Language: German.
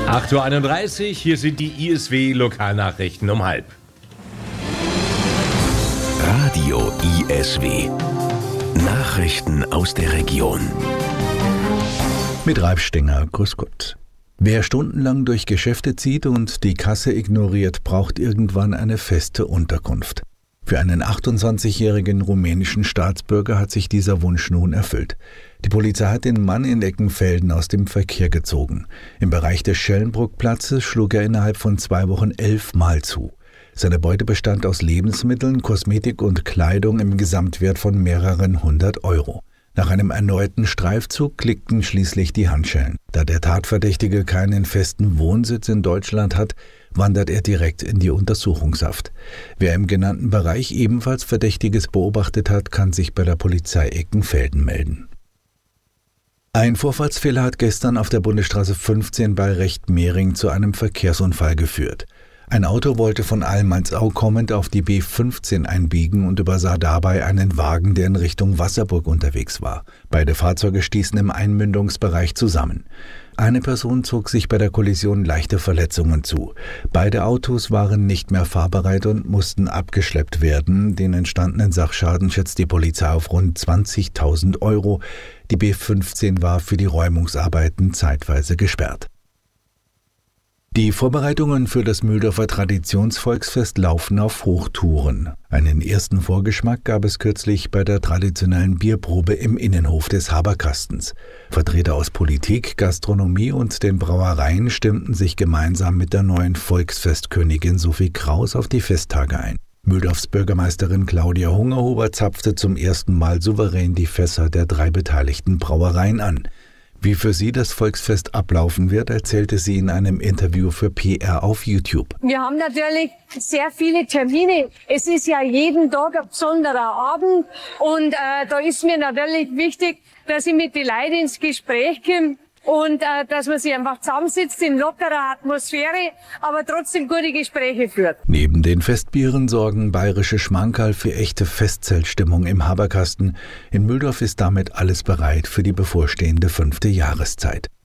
8:31 Uhr, hier sind die ISW-Lokalnachrichten um 12:30. Radio ISW. Nachrichten aus der Region. Mit Ralf Stenger, grüß Gott. Wer stundenlang durch Geschäfte zieht und die Kasse ignoriert, braucht irgendwann eine feste Unterkunft. Für einen 28-jährigen rumänischen Staatsbürger hat sich dieser Wunsch nun erfüllt. Die Polizei hat den Mann in Eckenfelden aus dem Verkehr gezogen. Im Bereich des Schellenbruckplatzes schlug er innerhalb von 2 Wochen 11 Mal zu. Seine Beute bestand aus Lebensmitteln, Kosmetik und Kleidung im Gesamtwert von mehreren 100 Euro. Nach einem erneuten Streifzug klickten schließlich die Handschellen. Da der Tatverdächtige keinen festen Wohnsitz in Deutschland hat, wandert er direkt in die Untersuchungshaft. Wer im genannten Bereich ebenfalls Verdächtiges beobachtet hat, kann sich bei der Polizei Eckenfelden melden. Ein Vorfahrtsfehler hat gestern auf der Bundesstraße 15 bei Rechtmehring zu einem Verkehrsunfall geführt. Ein Auto wollte von Almansau kommend auf die B15 einbiegen und übersah dabei einen Wagen, der in Richtung Wasserburg unterwegs war. Beide Fahrzeuge stießen im Einmündungsbereich zusammen. Eine Person zog sich bei der Kollision leichte Verletzungen zu. Beide Autos waren nicht mehr fahrbereit und mussten abgeschleppt werden. Den entstandenen Sachschaden schätzt die Polizei auf rund 20.000 Euro. Die B15 war für die Räumungsarbeiten zeitweise gesperrt. Die Vorbereitungen für das Mühldorfer Traditionsvolksfest laufen auf Hochtouren. Einen ersten Vorgeschmack gab es kürzlich bei der traditionellen Bierprobe im Innenhof des Haberkastens. Vertreter aus Politik, Gastronomie und den Brauereien stimmten sich gemeinsam mit der neuen Volksfestkönigin Sophie Kraus auf die Festtage ein. Mühldorfs Bürgermeisterin Claudia Hungerhuber zapfte zum ersten Mal souverän die Fässer der 3 beteiligten Brauereien an. Wie für sie das Volksfest ablaufen wird, erzählte sie in einem Interview für PR auf YouTube. Wir haben natürlich sehr viele Termine. Es ist ja jeden Tag ein besonderer Abend und da ist mir natürlich wichtig, dass ich mit den Leuten ins Gespräch komme und dass man sich einfach zusammensitzt in lockerer Atmosphäre, aber trotzdem gute Gespräche führt. Neben den Festbieren sorgen bayerische Schmankerl für echte Festzeltstimmung im Haberkasten. In Mühldorf ist damit alles bereit für die bevorstehende 5. Jahreszeit.